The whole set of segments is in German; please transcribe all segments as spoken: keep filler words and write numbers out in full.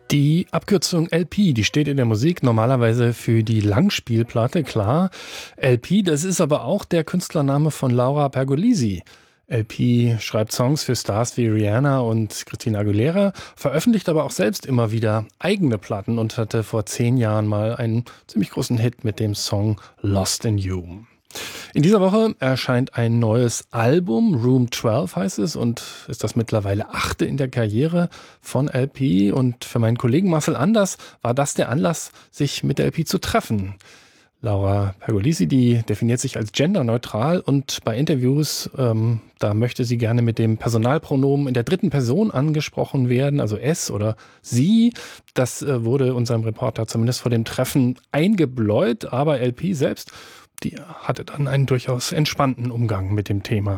Die Abkürzung L P, die steht in der Musik normalerweise für die Langspielplatte, klar. L P, das ist aber auch der Künstlername von Laura Pergolesi. L P schreibt Songs für Stars wie Rihanna und Christina Aguilera, veröffentlicht aber auch selbst immer wieder eigene Platten und hatte vor zehn Jahren mal einen ziemlich großen Hit mit dem Song Lost in You. In dieser Woche erscheint ein neues Album, Room zwölf heißt es, und ist das mittlerweile achte in der Karriere von L P. Und für meinen Kollegen Marcel Anders war das der Anlass, sich mit der L P zu treffen. Laura Pergolesi, die definiert sich als genderneutral und bei Interviews, ähm, da möchte sie gerne mit dem Personalpronomen in der dritten Person angesprochen werden, also es oder sie. Das äh, wurde unserem Reporter zumindest vor dem Treffen eingebläut, aber L P selbst, die hatte dann einen durchaus entspannten Umgang mit dem Thema.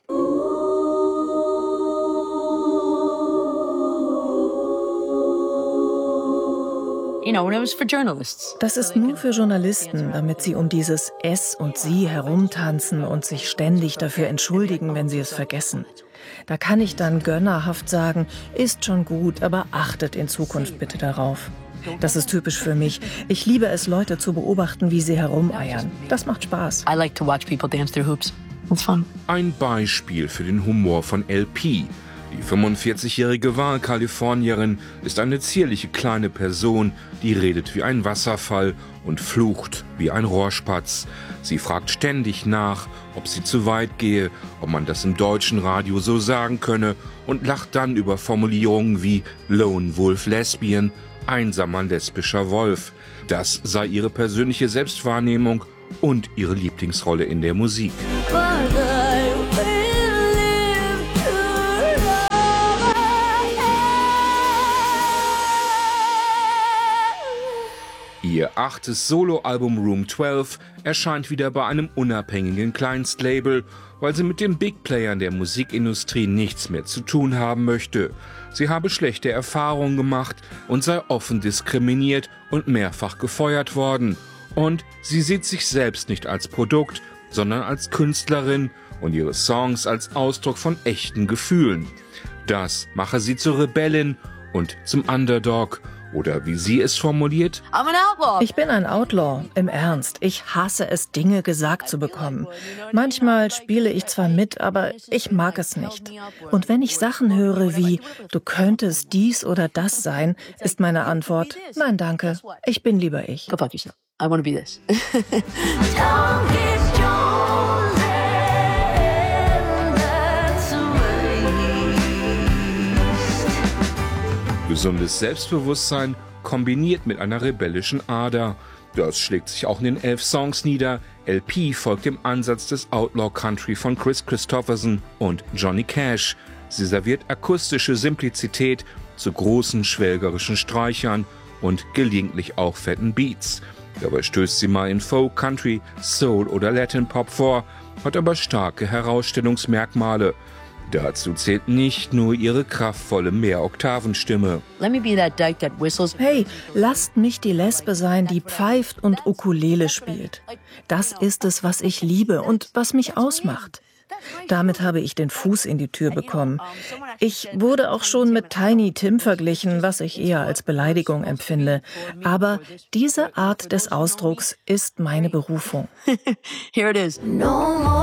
Das ist nur für Journalisten, damit sie um dieses Es und Sie herumtanzen und sich ständig dafür entschuldigen, wenn sie es vergessen. Da kann ich dann gönnerhaft sagen, ist schon gut, aber achtet in Zukunft bitte darauf. Das ist typisch für mich. Ich liebe es, Leute zu beobachten, wie sie herumeiern. Das macht Spaß. I like to watch people dance through hoops. It's fun. Ein Beispiel für den Humor von L P. Die fünfundvierzigjährige Wahlkalifornierin ist eine zierliche kleine Person, die redet wie ein Wasserfall und flucht wie ein Rohrspatz. Sie fragt ständig nach, ob sie zu weit gehe, ob man das im deutschen Radio so sagen könne und lacht dann über Formulierungen wie Lone Wolf Lesbian, einsamer lesbischer Wolf. Das sei ihre persönliche Selbstwahrnehmung und ihre Lieblingsrolle in der Musik. Ihr achtes Soloalbum Room zwölf erscheint wieder bei einem unabhängigen Kleinstlabel, weil sie mit den Big Playern der Musikindustrie nichts mehr zu tun haben möchte. Sie habe schlechte Erfahrungen gemacht und sei offen diskriminiert und mehrfach gefeuert worden. Und sie sieht sich selbst nicht als Produkt, sondern als Künstlerin und ihre Songs als Ausdruck von echten Gefühlen. Das mache sie zur Rebellin und zum Underdog. Oder wie sie es formuliert: Ich bin ein Outlaw, im Ernst. Ich hasse es, Dinge gesagt zu bekommen. Manchmal spiele ich zwar mit, aber ich mag es nicht. Und wenn ich Sachen höre wie, du könntest dies oder das sein, ist meine Antwort, nein danke, ich bin lieber ich. Go fuck yourself. I want to be this. Gesundes Selbstbewusstsein kombiniert mit einer rebellischen Ader. Das schlägt sich auch in den elf Songs nieder. L P folgt dem Ansatz des Outlaw Country von Kris Kristofferson und Johnny Cash. Sie serviert akustische Simplizität zu großen schwelgerischen Streichern und gelegentlich auch fetten Beats. Dabei stößt sie mal in Folk, Country, Soul oder Latin Pop vor, hat aber starke Herausstellungsmerkmale. Dazu zählt nicht nur ihre kraftvolle Mehroktavenstimme. Let me be that dyke that whistles. Hey, lasst mich die Lesbe sein, die pfeift und Ukulele spielt. Das ist es, was ich liebe und was mich ausmacht. Damit habe ich den Fuß in die Tür bekommen. Ich wurde auch schon mit Tiny Tim verglichen, was ich eher als Beleidigung empfinde. Aber diese Art des Ausdrucks ist meine Berufung. Here it is.